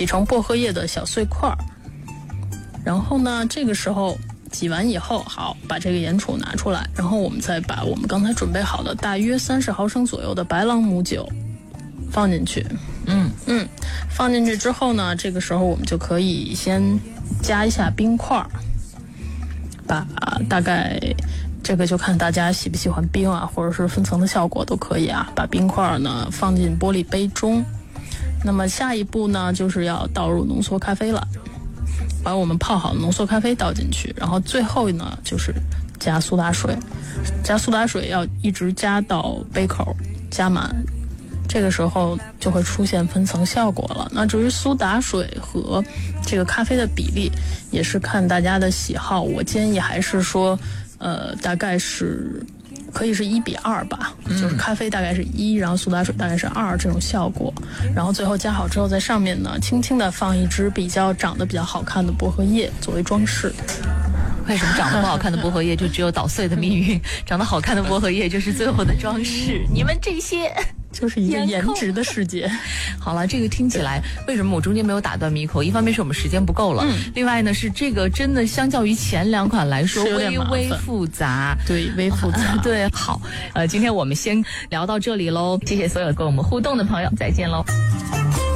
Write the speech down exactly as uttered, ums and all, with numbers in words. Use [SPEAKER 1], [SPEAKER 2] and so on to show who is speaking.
[SPEAKER 1] 挤成薄荷叶的小碎块。然后呢，这个时候挤完以后，好，把这个盐杵拿出来，然后我们再把我们刚才准备好的大约三十毫升左右的白朗姆酒放进去。
[SPEAKER 2] 嗯
[SPEAKER 1] 嗯，放进去之后呢，这个时候我们就可以先加一下冰块，把大概这个就看大家喜不喜欢冰啊，或者是分层的效果都可以啊。把冰块呢放进玻璃杯中。那么下一步呢，就是要倒入浓缩咖啡了，把我们泡好的浓缩咖啡倒进去，然后最后呢就是加苏打水，加苏打水要一直加到杯口加满，这个时候就会出现分层效果了。那至于苏打水和这个咖啡的比例，也是看大家的喜好，我建议还是说，呃，大概是可以是一比二吧，就是咖啡大概是一，然后苏打水大概是二这种效果。然后最后加好之后，在上面呢轻轻的放一支比较长得比较好看的薄荷叶作为装饰。
[SPEAKER 2] 为什么长得不好看的薄荷叶就只有捣碎的命运，长得好看的薄荷叶就是最后的装饰？你们这些
[SPEAKER 1] 就是一个颜值的世界。
[SPEAKER 2] 好了，这个听起来为什么我中间没有打断Miko？一方面是我们时间不够了，嗯、另外呢是这个真的相较于前两款来说微微复杂，
[SPEAKER 1] 对，微复杂。
[SPEAKER 2] 啊、对，好，呃，今天我们先聊到这里喽，谢谢所有跟我们互动的朋友，再见喽。